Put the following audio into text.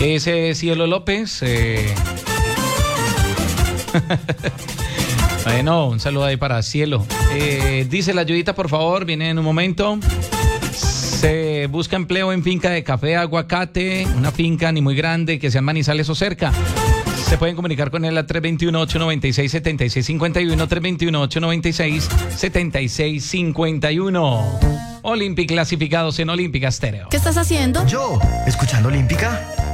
Ese Cielo López. Bueno, un saludo ahí para Cielo. Dice la ayudita, por favor, viene en un momento. Se busca empleo en finca de café, aguacate, una finca ni muy grande, que sea en Manizales o cerca. Se pueden comunicar con él a 321-896-7651, 321-896-7651. Olympic clasificados en Olímpica Estéreo. ¿Qué estás haciendo? Yo, escuchando Olímpica.